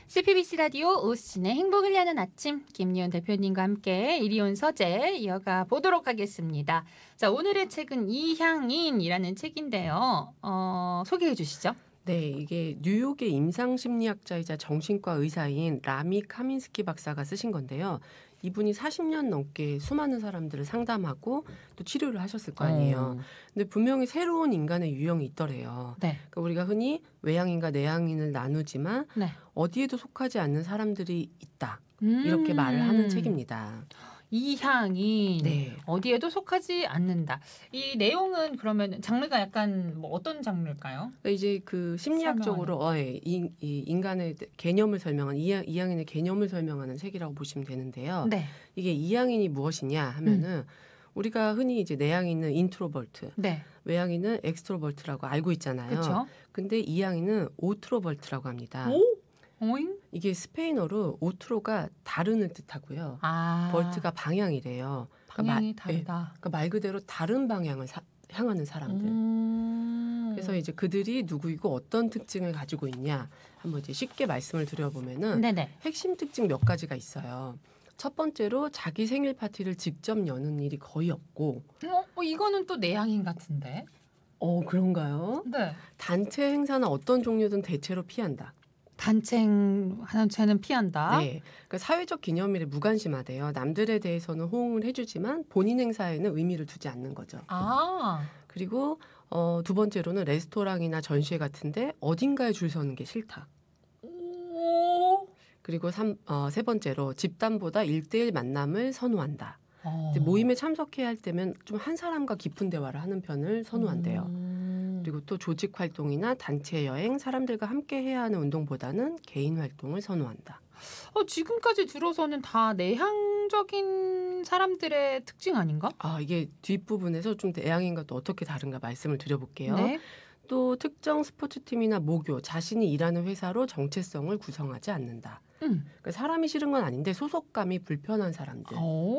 CPBC 라디오 오수진의 행복을 여는 아침 김리온 대표님과 함께 이리온 서재 이어가 보도록 하겠습니다. 자, 오늘의 책은 이향인이라는 책인데요. 소개해 주시죠. 네, 이게 뉴욕의 임상심리학자이자 정신과 의사인 라미 카민스키 박사가 쓰신 건데요. 이분이 40년 넘게 수많은 사람들을 상담하고 또 치료를 하셨을 거 아니에요. 근데 분명히 새로운 인간의 유형이 있더래요. 네. 그러니까 우리가 흔히 외향인과 내향인을 나누지만 네. 어디에도 속하지 않는 사람들이 있다. 이렇게 말을 하는 책입니다. 이향인 네. 어디에도 속하지 않는다. 이 내용은 그러면 장르가 약간 뭐 어떤 장르일까요? 그러니까 이제 그 심리학적으로 이 인간의 개념을 설명한 이향인의 개념을 설명하는 책이라고 보시면 되는데요. 네. 이게 이향인이 무엇이냐 하면은 우리가 흔히 이제 내향인은 인트로버트, 네. 외향인은 엑스트로버트라고 알고 있잖아요. 그렇죠. 근데 이향인은 오트로버트라고 합니다. 오? 오잉? 이게 스페인어로 오트로가 다른을 뜻하고요. 벌트가 방향이래요. 방향이 다르다. 그러니까 말 그대로 다른 방향을 향하는 사람들. 그래서 이제 그들이 누구이고 어떤 특징을 가지고 있냐 한번 이제 쉽게 말씀을 드려보면은 네네. 핵심 특징 몇 가지가 있어요. 첫 번째로 자기 생일 파티를 직접 여는 일이 거의 없고. 이거는 또 내향인 같은데. 그런가요? 네. 단체 행사나 어떤 종류든 대체로 피한다. 단체는 피한다. 네, 그러니까 사회적 기념일에 무관심하대요. 남들에 대해서는 호응을 해주지만 본인 행사에는 의미를 두지 않는 거죠. 그리고 두 번째로는 레스토랑이나 전시회 같은데 어딘가에 줄 서는 게 싫다. 그리고 세 번째로 집단보다 1대1 만남을 선호한다. 모임에 참석해야 할 때면 좀 한 사람과 깊은 대화를 하는 편을 선호한대요. 그리고 또 조직 활동이나 단체 여행, 사람들과 함께 해야 하는 운동보다는 개인 활동을 선호한다. 지금까지 들어서는 다 내향적인 사람들의 특징 아닌가? 이게 뒷부분에서 좀 내향인과 또 어떻게 다른가 말씀을 드려볼게요. 네. 또 특정 스포츠팀이나 모교, 자신이 일하는 회사로 정체성을 구성하지 않는다. 그러니까 사람이 싫은 건 아닌데 소속감이 불편한 사람들.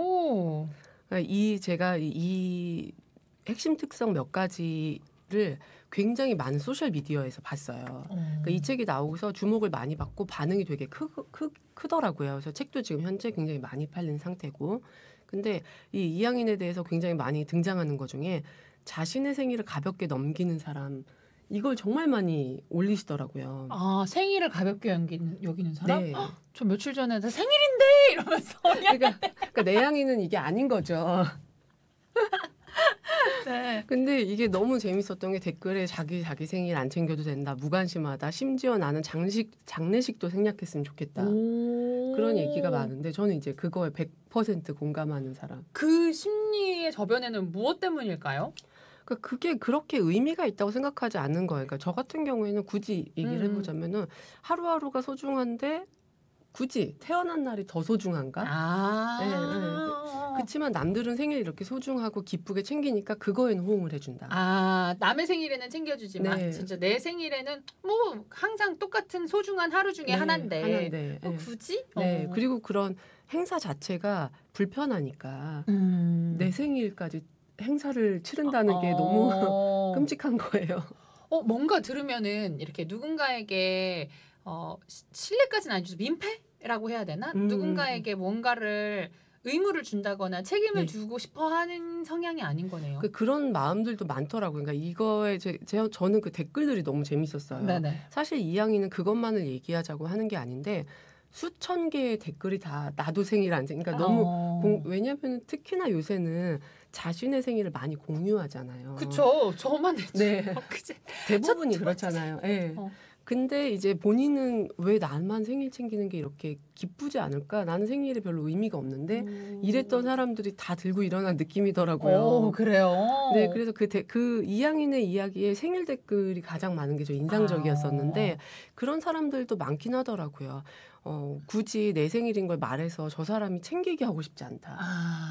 그러니까 제가 이 핵심 특성 몇 가지를 굉장히 많은 소셜 미디어에서 봤어요. 그러니까 이 책이 나오고서 주목을 많이 받고 반응이 되게 크더라고요. 그래서 책도 지금 현재 굉장히 많이 팔린 상태고. 근데 이 이향인에 대해서 굉장히 많이 등장하는 것 중에 자신의 생일을 가볍게 넘기는 사람, 이걸 정말 많이 올리시더라고요. 생일을 가볍게 여기는 사람? 네. 저 며칠 전에 나 생일인데 이러면서 그러니까 내향인은 이게 아닌 거죠. 네. 근데 이게 너무 재밌었던 게 댓글에 자기 생일 안 챙겨도 된다, 무관심하다, 심지어 나는 장례식도 생략했으면 좋겠다. 그런 얘기가 많은데 저는 이제 그거에 100% 공감하는 사람. 그 심리의 저변에는 무엇 때문일까요? 그러니까 그게 그렇게 의미가 있다고 생각하지 않는 거예요. 그러니까 저 같은 경우에는 굳이 얘기를 해보자면은 하루하루가 소중한데 굳이 태어난 날이 더 소중한가? 네. 그렇지만 남들은 생일 이렇게 소중하고 기쁘게 챙기니까 그거에는 호응을 해준다. 남의 생일에는 챙겨주지만 네. 진짜 내 생일에는 뭐 항상 똑같은 소중한 하루 중에 하나인데 굳이? 네. 그리고 그런 행사 자체가 불편하니까 내 생일까지 행사를 치른다는 게 너무 끔찍한 거예요. 뭔가 들으면은 이렇게 누군가에게 신뢰까지는 아니죠. 민폐라고 해야 되나? 누군가에게 뭔가를 의무를 준다거나 책임을 두고 싶어하는 성향이 아닌 거네요. 그런 마음들도 많더라고요. 그러니까 이거에 저는 그 댓글들이 너무 재밌었어요. 네네. 사실 이양이는 그것만을 얘기하자고 하는 게 아닌데 수천 개의 댓글이 다 나도 생일 안 챙겨. 그러니까 너무 왜냐하면 특히나 요새는 자신의 생일을 많이 공유하잖아요. 그렇죠. 저만 했죠. 네. 대부분이 그렇잖아요. 네. 근데 이제 본인은 왜 나만 생일 챙기는 게 이렇게 기쁘지 않을까? 나는 생일이 별로 의미가 없는데 이랬던 사람들이 다 들고 일어난 느낌이더라고요. 그래요? 네, 그래서 그 이향인의 이야기에 생일 댓글이 가장 많은 게 좀 인상적이었었는데 그런 사람들도 많긴 하더라고요. 굳이 내 생일인 걸 말해서 저 사람이 챙기게 하고 싶지 않다.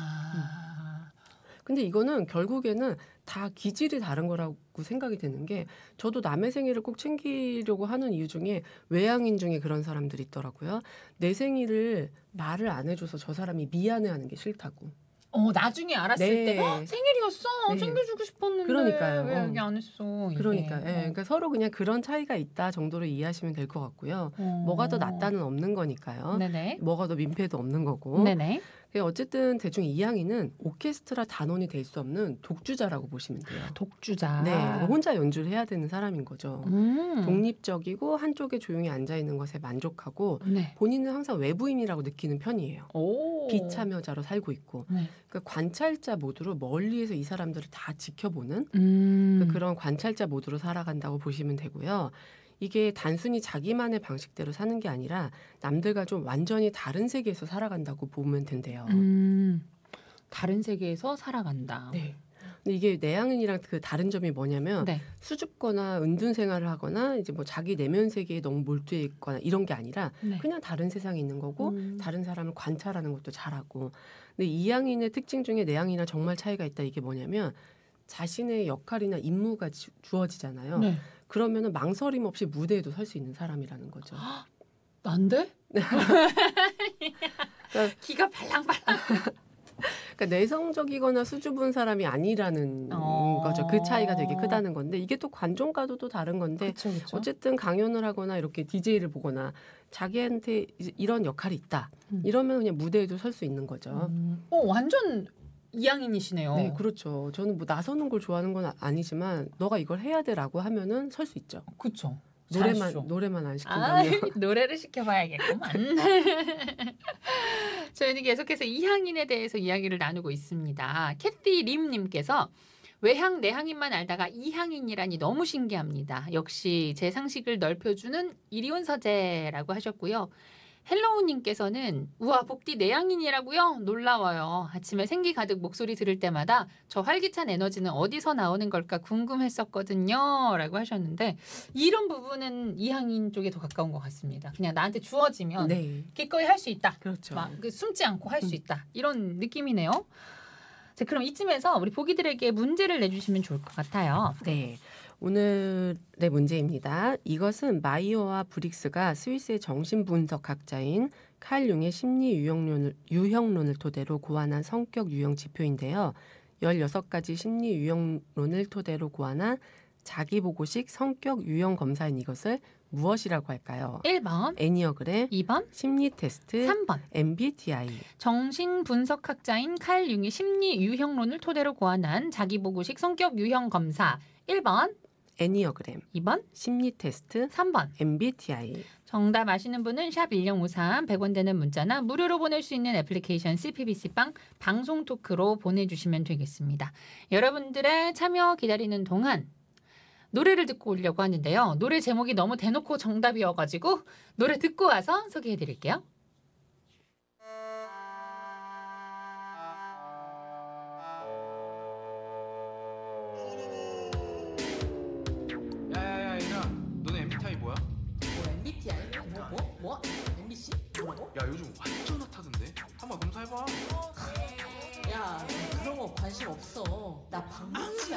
근데 이거는 결국에는 다 기질이 다른 거라고 생각이 되는 게 저도 남의 생일을 꼭 챙기려고 하는 이유 중에 외향인 중에 그런 사람들이 있더라고요. 내 생일을 말을 안 해줘서 저 사람이 미안해하는 게 싫다고. 나중에 알았을 네. 때 생일이었어. 네. 챙겨주고 싶었는데 그러니까요. 왜 얘기 안 했어? 이게. 그러니까, 그러니까 서로 그냥 그런 차이가 있다 정도로 이해하시면 될 것 같고요. 뭐가 더 낫다는 없는 거니까요. 네네. 뭐가 더 민폐도 없는 거고. 네네. 어쨌든 대충 이항이는 오케스트라 단원이 될 수 없는 독주자라고 보시면 돼요. 독주자. 네, 혼자 연주를 해야 되는 사람인 거죠. 음. 독립적이고 한쪽에 조용히 앉아 있는 것에 만족하고 네. 본인은 항상 외부인이라고 느끼는 편이에요. 오. 비참여자로 살고 있고 네. 그러니까 관찰자 모드로 멀리에서 이 사람들을 다 지켜보는 그런 관찰자 모드로 살아간다고 보시면 되고요. 이게 단순히 자기만의 방식대로 사는 게 아니라 남들과 좀 완전히 다른 세계에서 살아간다고 보면 된대요. 다른 세계에서 살아간다. 네. 근데 이게 내향인이랑 그 다른 점이 뭐냐면 네. 수줍거나 은둔 생활을 하거나 이제 뭐 자기 내면 세계에 너무 몰두해 있거나 이런 게 아니라 네. 그냥 다른 세상에 있는 거고 다른 사람을 관찰하는 것도 잘하고. 근데 이향인의 특징 중에 내향인이랑 정말 차이가 있다. 이게 뭐냐면 자신의 역할이나 임무가 주어지잖아요. 네. 그러면은 망설임 없이 무대에도 설 수 있는 사람이라는 거죠. 난데? 기가 발랑발랑. 그러니까 내성적이거나 수줍은 사람이 아니라는 거죠. 그 차이가 되게 크다는 건데 이게 또 관종과도 또 다른 건데 그쵸, 그쵸. 어쨌든 강연을 하거나 이렇게 DJ를 보거나 자기한테 이런 역할이 있다. 이러면 그냥 무대에도 설 수 있는 거죠. 완전 이양인이시네요. 네, 그렇죠. 저는 뭐 나서는 걸 좋아하는 건 아니지만 너가 이걸 해야 돼라고 하면은 설 수 있죠. 그렇죠. 노래만 안 시킨다면. 노래를 시켜봐야겠구만. 저희는 계속해서 이향인에 대해서 이야기를 나누고 있습니다. 캐티 림님께서 외향 내향인만 알다가 이향인이라니 너무 신기합니다. 역시 제 상식을 넓혀주는 이리온 서재라고 하셨고요. 헬로우님께서는 우와 복디 내향인이라고요? 놀라워요. 아침에 생기 가득 목소리 들을 때마다 저 활기찬 에너지는 어디서 나오는 걸까 궁금했었거든요. 라고 하셨는데 이런 부분은 이향인 쪽에 더 가까운 것 같습니다. 그냥 나한테 주어지면 네, 기꺼이 할 수 있다. 그렇죠. 막 숨지 않고 할 수 있다. 이런 느낌이네요. 자, 그럼 이쯤에서 우리 보기들에게 문제를 내주시면 좋을 것 같아요. 네. 오늘의 문제입니다. 이것은 마이어와 브릭스가 스위스의 정신분석학자인 칼 융의 심리 유형론을 토대로 고안한 성격 유형 지표인데요. 16가지 심리 유형론을 토대로 고안한 자기보고식 성격 유형 검사인 이것을 무엇이라고 할까요? 1번, 애니어그램, 2번, 심리 테스트, 3번. MBTI. 정신분석학자인 칼 융이 심리 유형론을 토대로 고안한 자기보고식 성격 유형 검사. 1번, 애니어그램, 2번, 심리 테스트, 3번. MBTI. 정답 아시는 분은 샵 1053 100원 되는 문자나 무료로 보낼 수 있는 애플리케이션 CPBC빵 방송 토크로 보내주시면 되겠습니다. 여러분들의 참여 기다리는 동안 노래를 듣고 오려고 하는데요. 노래 제목이 너무 대놓고 정답이어가지고 노래 듣고 와서 소개해드릴게요. 야야야 얘들아 너네 MBTI 뭐야? MBTI? 뭐? MBC? 뭐라고? 야 요즘 완전 핫하던데 한번 검사해봐. 야 그런 거 관심 없어. 나 방치야.